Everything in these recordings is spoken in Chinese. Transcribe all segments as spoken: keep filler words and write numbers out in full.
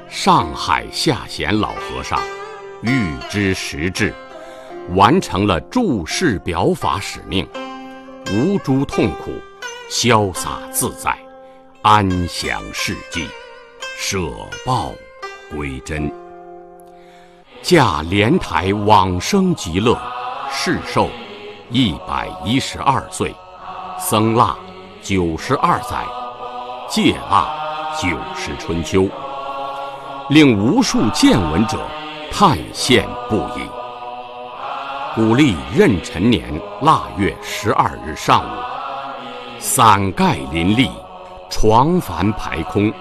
上海下弦老和尚预知时至，完成了注释表法使命，无诸痛苦，潇洒自在，安享世际，舍报归真。驾莲台往生极乐，世寿一百一十二岁，僧腊九十二载，戒腊九十春秋，令无数见闻者叹羡不已。古历壬辰年腊月十二日上午，伞盖林立，床幡排空。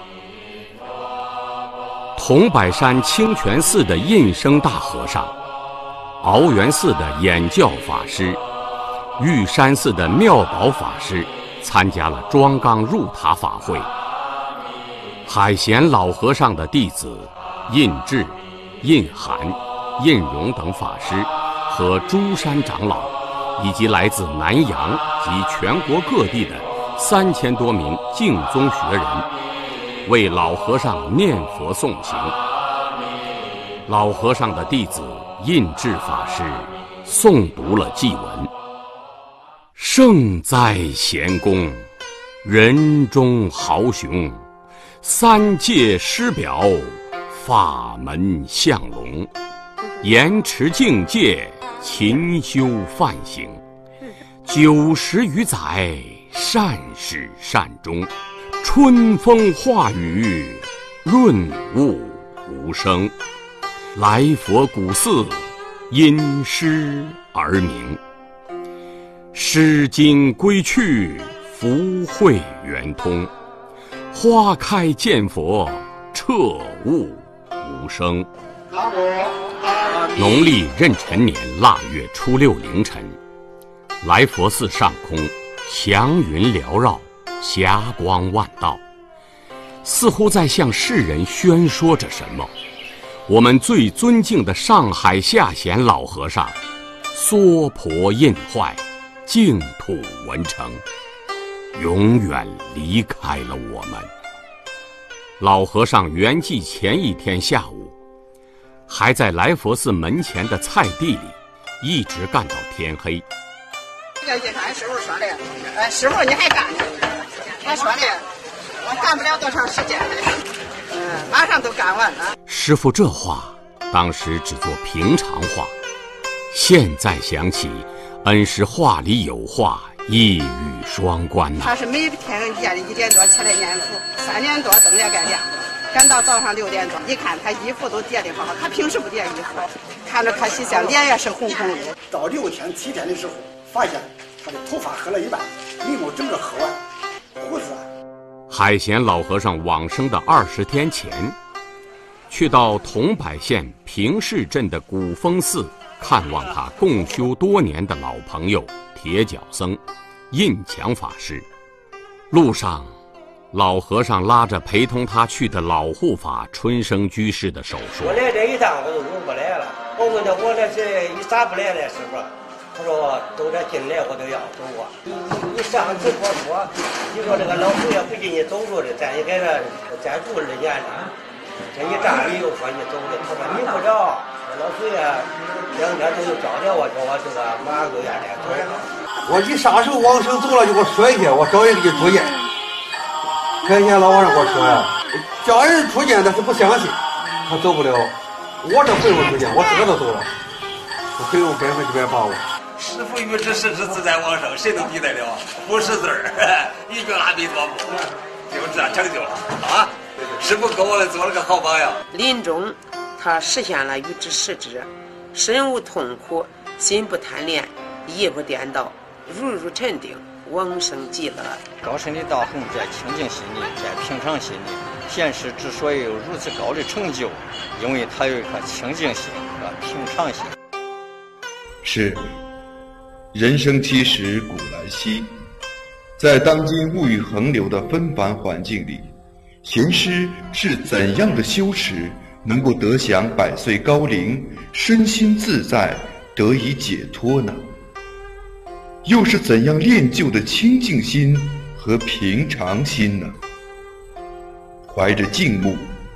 桐柏山清泉寺的印生大和尚，鳌源寺的演教法师，玉山寺的妙宝法师参加了庄纲入塔法会。海贤老和尚的弟子印智、印涵、印荣等法师和诸山长老，以及来自南洋及全国各地的三千多名净宗学人，为老和尚念佛诵行。老和尚的弟子印智法师诵读了祭文：圣哉贤公，人中豪雄，三界师表，法门相隆，严持境界，勤修梵行，九十余载，善始善终，春风化雨，润物无声。来佛古寺，因诗而名。诗经归去，福慧圆通。花开见佛，彻悟无声。农历壬辰年腊月初六凌晨，来佛寺上空祥云缭绕，霞光万道，似乎在向世人宣说着什么。我们最尊敬的上海下弦老和尚娑婆印坏，净土文成，永远离开了我们。老和尚圆寂前一天下午，还在来佛寺门前的菜地里一直干到天黑。 这个俺师傅说的，哎，师傅你还干呢？他说的，我干不了多长时间了，嗯，马上都干完了。 师傅这话当时只做平常话，现在想起，恩师话里有话，一语双关呐、啊。 他是每天夜里一点多起来念佛，三点多灯也该亮了，赶到早上六点多，一看他衣服都叠得好，他平时不叠衣服，看着可喜相，脸也是红红的。 到六天七天的时候，发现他的头发黑了一半，眉毛整个黑完，胡子。 海贤老和尚往生的二十天前，去到桐柏县平市镇的古峰寺看望他共修多年的老朋友铁脚僧印强法师。路上，老和尚拉着陪同他去的老护法春生居士的手说：“ 我来这一趟我都入不来了。我问他我这是一咋不来了，师傅？他说都这进来我都要走啊。你你你上次我说，你说这个老佛爷不进你走路的，咱也给这再住二年了。这一站你又说你走的，他说你不着，老佛爷两天都有招待我，说我这个马上就要来走。 我一撒手往生走了，就给我摔下，我找人给出见。开前老和尚给我说呀，叫人出见他是不相信，他走不了。我这回我出见，我这都走了，我很有百分之百把握。 师父预知时至自在往生，谁能比得了？不识字儿，一句阿弥陀佛，就这样成就了啊！师父给我们做了个好榜样。 临终，他实现了预知时至，身无痛苦，心不贪恋，意不颠倒，如如沉定，往生极乐。 高深的道行在清净心里，在平常心里。现世之所以有如此高的成就，因为他有一颗清净心和平常心。 是。人生七十古来稀，在当今物欲横流的纷繁环境里，贤师是怎样的修持能够得享百岁高龄，身心自在，得以解脱呢？又是怎样练就的清净心和平常心呢？怀着敬慕